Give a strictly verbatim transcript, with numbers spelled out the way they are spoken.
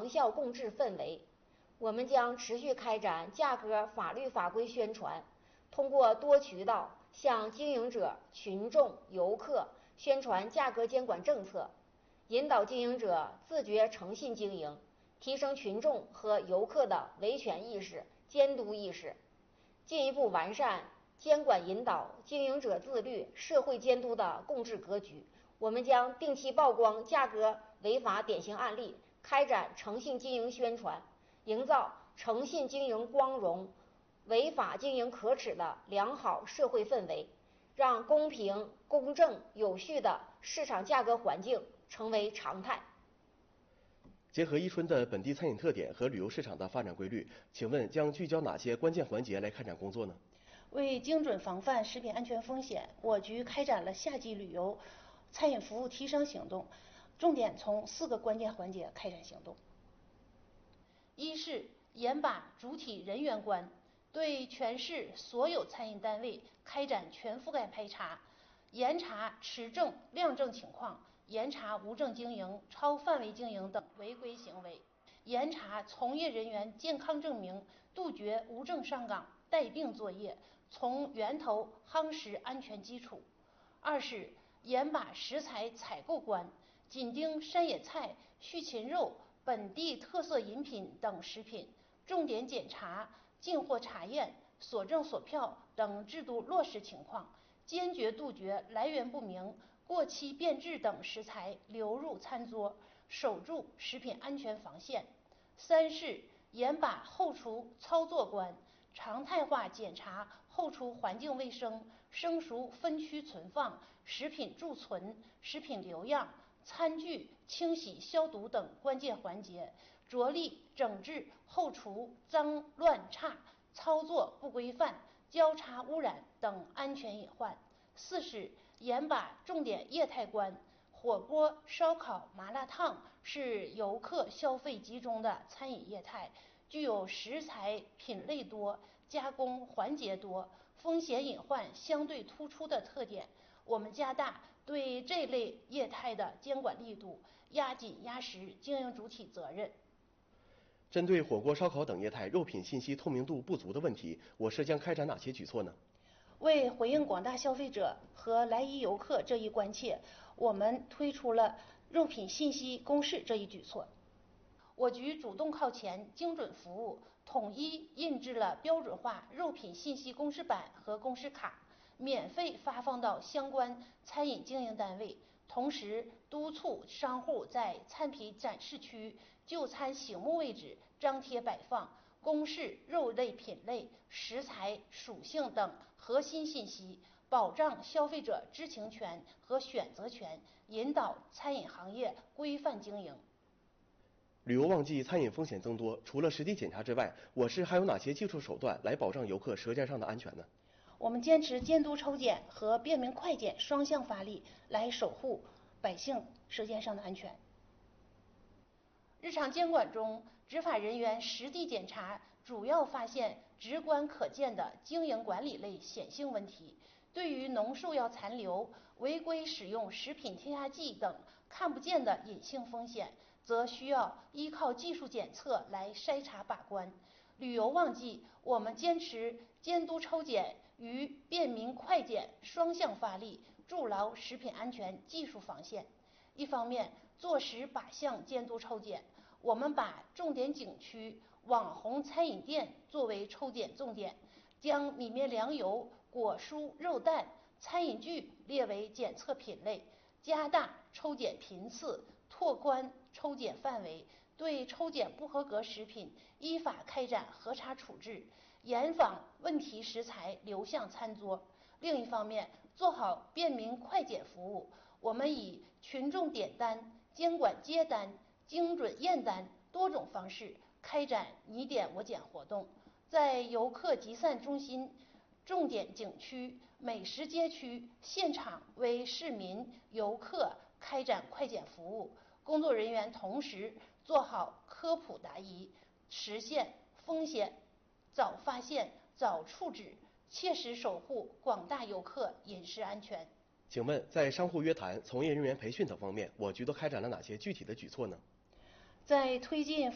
长效共治氛围。我们将持续开展价格法律法规宣传，通过多渠道向经营者、群众、游客宣传价格监管政策，引导经营者自觉诚信经营，提升群众和游客的维权意识、监督意识，进一步完善监管引导、经营者自律、社会监督的共治格局。我们将定期曝光价格违法典型案例，开展诚信经营宣传，营造诚信经营光荣、违法经营可耻的良好社会氛围，让公平、公正、有序的市场价格环境成为常态。 结合伊春的本地餐饮特点和旅游市场的发展规律，请问将聚焦哪些关键环节来开展工作呢？ 为精准防范食品安全风险，我局开展了夏季旅游餐饮服务提升行动，重点从四个关键环节开展行动。一是严把主体人员关，对全市所有餐饮单位开展全覆盖排查，严查持证量证情况，严查无证经营、超范围经营等违规行为，严查从业人员健康证明，杜绝无证上岗、带病作业，从源头夯实安全基础。二是严把食材采购关，紧盯山野菜、畜禽肉、本地特色饮品等食品，重点检查进货查验、所证所票等制度落实情况，坚决杜绝来源不明、过期变质等食材流入餐桌，守住食品安全防线。三是严把后厨操作关，常态化检查后厨环境卫生、生熟分区存放、食品贮存、食品留样、餐具清洗消毒等关键环节，着力整治后厨脏乱差、操作不规范、交叉污染等安全隐患。四是严把重点业态关，火锅、烧烤、麻辣烫是游客消费集中的餐饮业态，具有食材品类多、加工环节多、风险隐患相对突出的特点。我们加大对这类业态的监管力度，压紧压实经营主体责任。 针对火锅、烧烤等业态肉品信息透明度不足的问题，我市将开展哪些举措呢？ 为回应广大消费者和来渝游客这一关切，我们推出了肉品信息公示这一举措。我局主动靠前，精准服务，统一印制了标准化肉品信息公示板和公示卡，免费发放到相关餐饮经营单位。同时督促商户在餐品展示区、就餐醒目位置张贴摆放，公示肉类品类、食材属性等核心信息，保障消费者知情权和选择权，引导餐饮行业规范经营。 旅游旺季餐饮风险增多，除了实地检查之外，我市还有哪些技术手段来保障游客舌尖上的安全呢？ 我们坚持监督抽检和便民快检双向发力，来守护百姓舌尖上的安全。日常监管中，执法人员实地检查主要发现直观可见的经营管理类显性问题，对于农兽药残留、违规使用食品添加剂等看不见的隐性风险，则需要依靠技术检测来筛查把关。旅游旺季，我们坚持监督抽检与便民快检双向发力，筑牢食品安全技术防线。一方面，做实靶向监督抽检，我们把重点景区、网红餐饮店作为抽检重点，将米面粮油、果蔬肉蛋、餐饮具列为检测品类，加大抽检频次，拓宽抽检范围，对抽检不合格食品依法开展核查处置，严防问题食材流向餐桌。另一方面，做好便民快检服务，我们以群众点单、监管接单、精准验单多种方式开展你点我检活动，在游客集散中心、重点景区、美食街区现场为市民游客开展快检服务。工作人员同时做好科普答疑，实现风险早发现、早处置，切实守护广大游客饮食安全。 请问，在商户约谈、从业人员培训等方面，我局都开展了哪些具体的举措呢？ 在推进